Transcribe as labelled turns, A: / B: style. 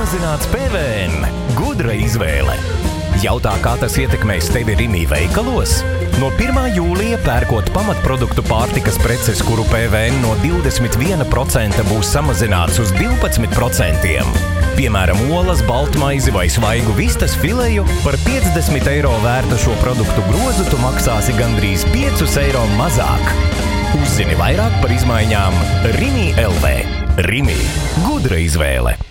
A: Samazināts PVN. Gudra izvēle. Jautā, kā tas ietekmēs tevi Rimi veikalos? No 1. jūlija pērkot pamatproduktu pārtikas preces, kuru PVN no 21% būs samazināts uz 12%. Piemēram, olas, baltmaizi vai svaigu vistas fileju par 50 eiro vērta šo produktu grozu tu maksāsi gandrīz 5 eiro mazāk. Uzzini vairāk par izmaiņām Rimi LV. Rimi. Gudra izvēle.